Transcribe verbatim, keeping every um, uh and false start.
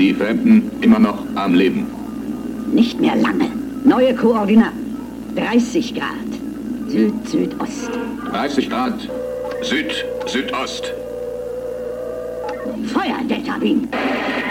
Die Fremden immer noch am Leben. Nicht mehr lange. Neue Koordinaten. dreißig Grad. Süd-Südost. dreißig Grad. Süd-Südost. Feuer, Delta Beam.